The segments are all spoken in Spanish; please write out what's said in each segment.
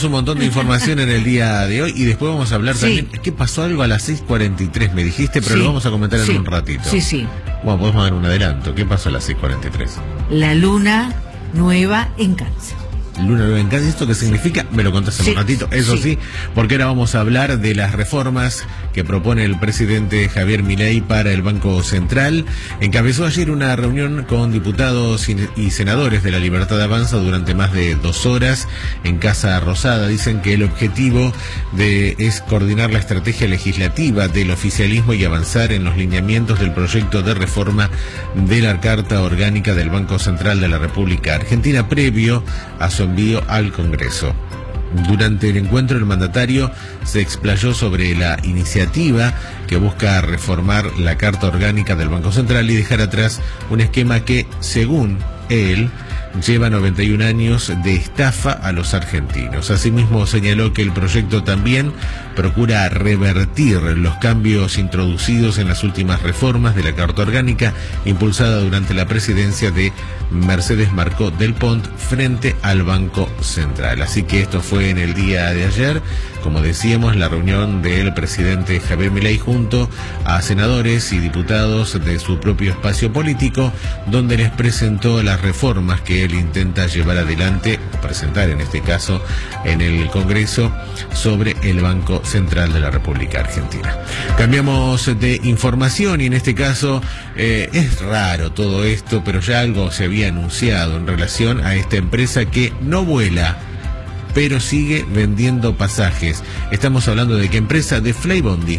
Tenemos un montón de información en el día de hoy y después vamos a hablar también. ¿Qué pasó algo a las 6:43? Me dijiste, pero lo vamos a comentar en un ratito. Sí. Bueno, podemos dar un adelanto. ¿Qué pasó a las 6:43? La luna nueva en Cáncer. Luna nueva en Cáncer, ¿esto qué significa? Me lo contaste en un ratito, eso sí, porque ahora vamos a hablar de las reformas que propone el presidente Javier Milei para el Banco Central. Encabezó ayer una reunión con diputados y senadores de La Libertad Avanza durante más de 2 horas en Casa Rosada. Dicen que el objetivo es coordinar la estrategia legislativa del oficialismo y avanzar en los lineamientos del proyecto de reforma de la Carta Orgánica del Banco Central de la República Argentina, previo a su envío al Congreso. Durante el encuentro, el mandatario se explayó sobre la iniciativa que busca reformar la Carta Orgánica del Banco Central y dejar atrás un esquema que, según él, lleva 91 años de estafa a los argentinos. Asimismo, señaló que el proyecto también procura revertir los cambios introducidos en las últimas reformas de la Carta Orgánica impulsada durante la presidencia de Mercedes Marcó del Pont frente al Banco Central. Así que esto fue en el día de ayer, como decíamos, la reunión del presidente Javier Milei junto a senadores y diputados de su propio espacio político, donde les presentó las reformas que él intenta llevar adelante, presentar en este caso en el Congreso, sobre el Banco Central de la República Argentina. Cambiamos de información y en este caso es raro todo esto, pero ya algo se había anunciado en relación a esta empresa que no vuela, pero sigue vendiendo pasajes. Estamos hablando de qué empresa, de Flybondi.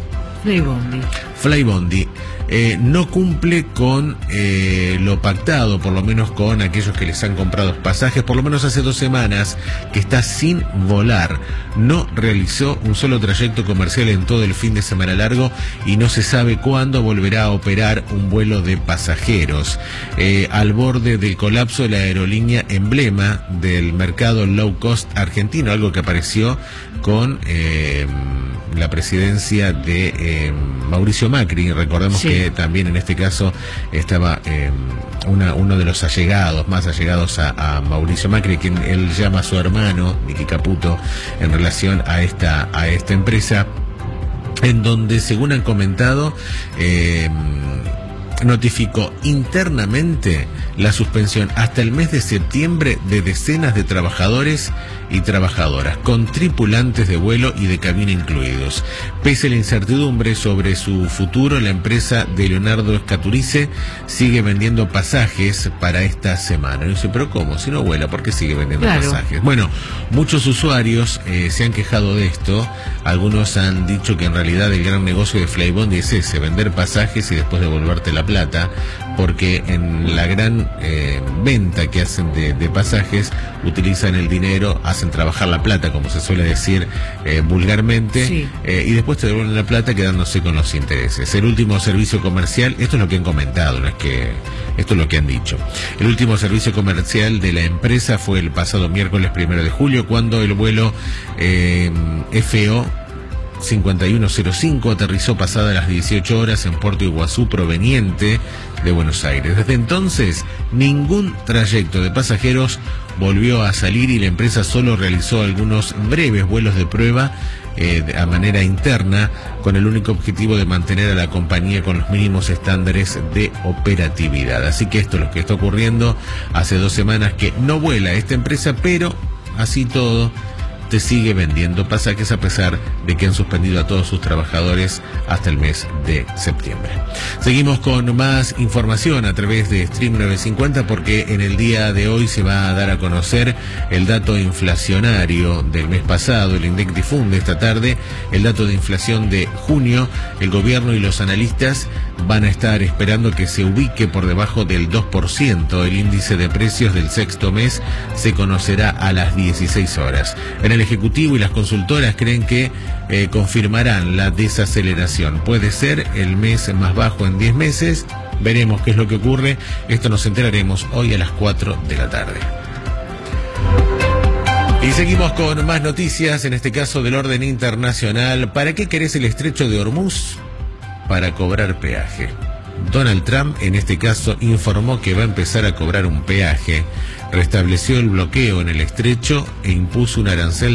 Flybondi no cumple con lo pactado, por lo menos con aquellos que les han comprado pasajes. Por lo menos hace 2 semanas que está sin volar. No realizó un solo trayecto comercial en todo el fin de semana largo y no se sabe cuándo volverá a operar un vuelo de pasajeros. Al borde del colapso de la aerolínea emblema del mercado low cost argentino, algo que apareció con la presidencia de Mauricio Macri. Recordemos que también en este caso estaba uno de los más allegados a Mauricio Macri, quien él llama a su hermano, Nicky Caputo, en relación a esta empresa, en donde, según han comentado, notificó internamente la suspensión hasta el mes de septiembre de decenas de trabajadores y trabajadoras, con tripulantes de vuelo y de cabina incluidos. Pese a la incertidumbre sobre su futuro, la empresa de Leonardo Scaturice sigue vendiendo pasajes para esta semana. Y dice, pero ¿cómo? Si no vuela, ¿por qué sigue vendiendo pasajes? Bueno, muchos usuarios se han quejado de esto. Algunos han dicho que en realidad el gran negocio de Flybondi es ese, vender pasajes y después devolverte la plata, porque en la gran venta que hacen de pasajes utilizan el dinero, hacen trabajar la plata, como se suele decir vulgarmente, y después te devuelven la plata quedándose con los intereses. El último servicio comercial, esto es lo que han comentado, no es que esto es lo que han dicho. El último servicio comercial de la empresa fue el pasado miércoles 1 de julio, cuando el vuelo FO 5105 aterrizó pasada las 18 horas en Puerto Iguazú, proveniente de Buenos Aires. Desde entonces, ningún trayecto de pasajeros volvió a salir y la empresa solo realizó algunos breves vuelos de prueba a manera interna, con el único objetivo de mantener a la compañía con los mínimos estándares de operatividad. Así que esto es lo que está ocurriendo. Hace 2 semanas que no vuela esta empresa, pero así todo te sigue vendiendo pasajes a pesar de que han suspendido a todos sus trabajadores hasta el mes de septiembre. Seguimos con más información a través de Stream 950, porque en el día de hoy se va a dar a conocer el dato inflacionario del mes pasado. El INDEC difunde esta tarde el dato de inflación de junio. El gobierno y los analistas van a estar esperando que se ubique por debajo del 2%. El índice de precios del 6º mes se conocerá a las 16 horas. En el Ejecutivo y las consultoras creen que confirmarán la desaceleración. Puede ser el mes más bajo en 10 meses. Veremos qué es lo que ocurre. Esto nos enteraremos hoy a las 4 de la tarde. Y seguimos con más noticias, en este caso del orden internacional. ¿Para qué querés el estrecho de Hormuz? Para cobrar peaje. Donald Trump, en este caso, informó que va a empezar a cobrar un peaje, restableció el bloqueo en el estrecho e impuso un arancel